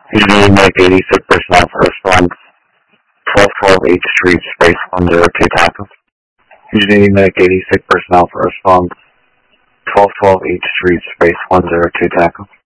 Union Medic 86 personnel for response 1212 H Street, space 102 tackles. Union Medic 86 personnel for response 1212 H Street, space 102 tackles.